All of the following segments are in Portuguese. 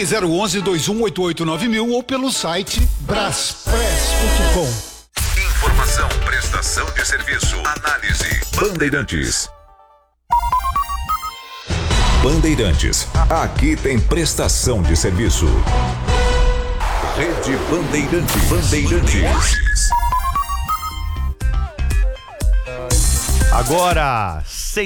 Ligue 011-2188-9000 ou pelo site braspress.com. Informação, prestação de serviço, análise. Bandeirantes. Bandeirantes. Aqui tem prestação de serviço. Rede Bandeirantes. Bandeirantes. Agora,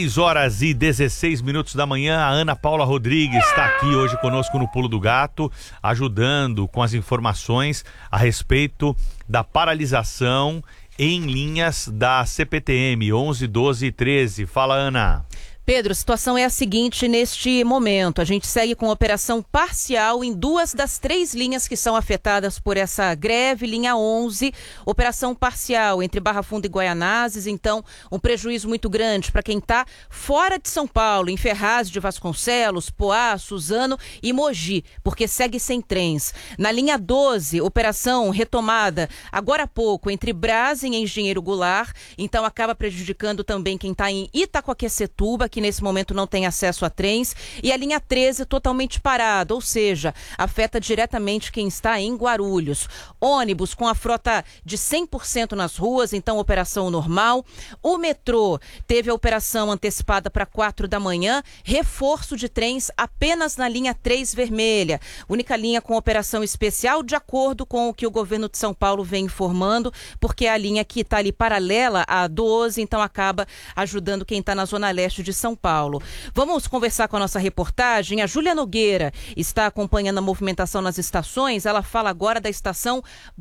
6h16 da manhã, a Ana Paula Rodrigues está aqui hoje conosco no Pulo do Gato, ajudando com as informações a respeito da paralisação em linhas da CPTM 11, 12 e 13. Fala, Ana. Pedro, a situação é a seguinte neste momento. A gente segue com operação parcial em 2 das 3 linhas que são afetadas por essa greve. Linha 11, operação parcial entre Barra Funda e Guaianazes. Então, um prejuízo muito grande para quem está fora de São Paulo, em Ferraz de Vasconcelos, Poá, Suzano e Mogi, porque segue sem trens. Na linha 12, operação retomada agora há pouco entre Brás e Engenheiro Goulart. Então, acaba prejudicando também quem está em Itacoaquecetuba, que nesse momento não tem acesso a trens, e a linha 13 totalmente parada, ou seja, afeta diretamente quem está em Guarulhos. Ônibus com a frota de 100% nas ruas, então operação normal. O metrô teve a operação antecipada para 4 da manhã, reforço de trens apenas na linha 3 vermelha, única linha com operação especial, de acordo com o que o governo de São Paulo vem informando, porque é a linha que está ali paralela à 12, então acaba ajudando quem está na zona leste de São Paulo. Vamos conversar com a nossa reportagem. A Júlia Nogueira está acompanhando a movimentação nas estações. Ela fala agora da estação